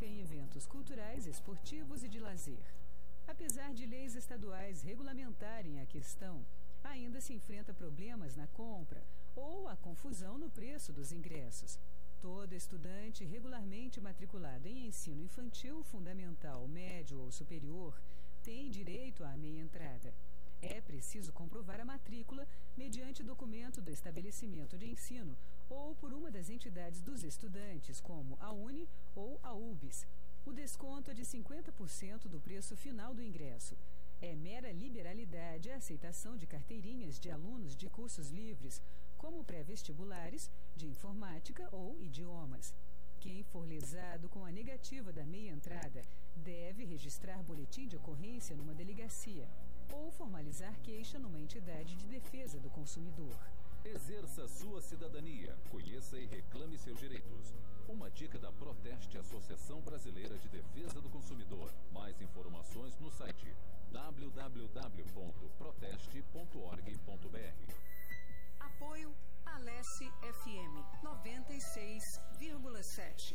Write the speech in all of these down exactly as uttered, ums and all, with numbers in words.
pública em eventos culturais, esportivos e de lazer. Apesar de leis estaduais regulamentarem a questão, ainda se enfrenta problemas na compra ou a confusão no preço dos ingressos. Todo estudante regularmente matriculado em ensino infantil, fundamental, médio ou superior tem direito à meia entrada. É preciso comprovar a matrícula mediante documento do estabelecimento de ensino ou por uma das entidades dos estudantes, como a Uni ou a U B S. O desconto é de cinquenta por cento do preço final do ingresso. É mera liberalidade a aceitação de carteirinhas de alunos de cursos livres, como pré-vestibulares, de informática ou idiomas. Quem for lesado com a negativa da meia entrada deve registrar boletim de ocorrência numa delegacia ou formalizar queixa numa entidade de defesa do consumidor. Exerça sua cidadania, conheça e reclame seus direitos. Uma dica da Proteste, Associação Brasileira de Defesa do Consumidor. Mais informações no site w w w ponto proteste ponto org ponto b r. Apoio Alesse F M noventa e seis vírgula sete.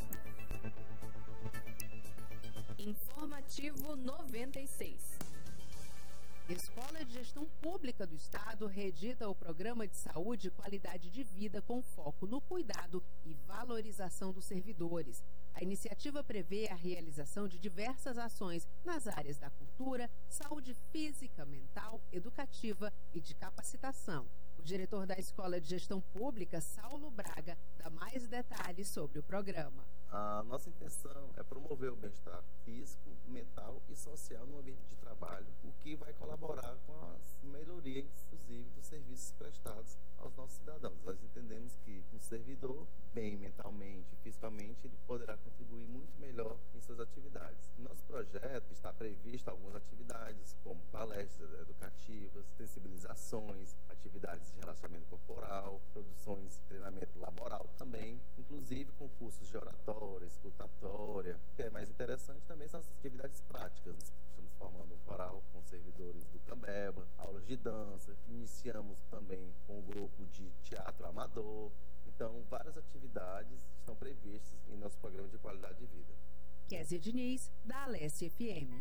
Informativo noventa e seis. Escola de Gestão Pública do Estado reedita o Programa de Saúde e Qualidade de Vida com foco no cuidado e valorização dos servidores. A iniciativa prevê a realização de diversas ações nas áreas da cultura, saúde física, mental, educativa e de capacitação. O diretor da Escola de Gestão Pública, Saulo Braga, dá mais detalhes sobre o programa. A nossa intenção é promover o bem-estar físico, mental e social no ambiente de trabalho, o que vai colaborar com a melhoria, inclusive, dos serviços prestados aos nossos cidadãos. Nós entendemos que um servidor, bem mentalmente e fisicamente, ele poderá contribuir muito melhor em suas atividades. No nosso projeto está previsto algumas atividades, como palestras educativas, sensibilizações, atividades de relacionamento corporal, produções de treinamento laboral também, inclusive concursos de oratória, escutatória. O que é mais interessante também são as atividades práticas. Nós estamos formando um coral com servidores do Cambeba, aulas de dança, iniciamos também com um grupo de teatro amador. Então, várias atividades estão previstas em nosso programa de qualidade de vida. Kézia Diniz, da Alesse F M.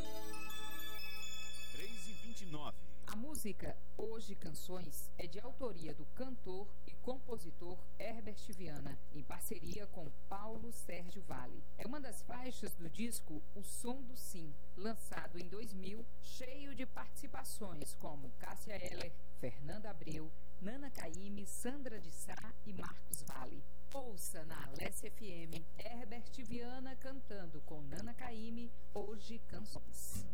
três e vinte e nove. A música Hoje Canções é de autoria do cantor e compositor Herbert Viana, em parceria com Paulo Sérgio Vale. É uma das faixas do disco O Som do Sim, lançado em dois mil, cheio de participações como Cássia Eller, Fernanda Abreu, Nana Caymmi, Sandra de Sá e Marcos Vale. Ouça na Alesse F M Herbert Viana cantando com Nana Caymmi Hoje Canções.